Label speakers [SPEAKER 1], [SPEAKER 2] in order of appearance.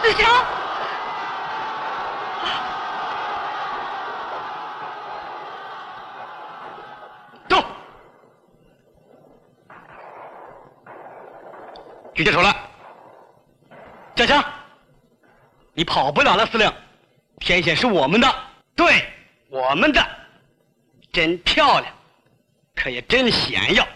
[SPEAKER 1] 子强，
[SPEAKER 2] 动，举起手来。小强，你跑不了了，司令，天险是我们的，对，我们的，真漂亮，可也真险要。